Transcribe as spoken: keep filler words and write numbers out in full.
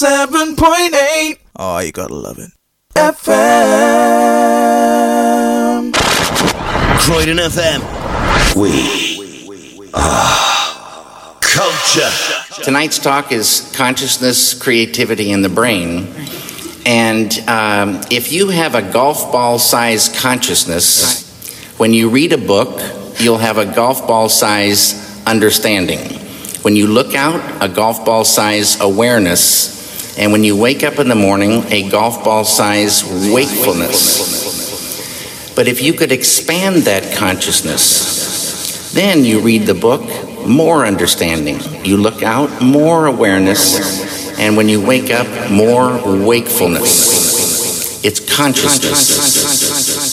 seven point eight. Oh, you gotta love it. F M. Croydon F M. We are culture. Tonight's talk is consciousness, creativity, and the brain. And um, if you have a golf ball-sized consciousness, when you read a book, you'll have a golf ball-sized understanding. When you look out, a golf ball-sized awareness. And when you wake up in the morning, a golf ball-sized wakefulness. But if you could expand that consciousness, then you read the book, more understanding. You look out, more awareness. And when you wake up, more wakefulness. It's consciousness.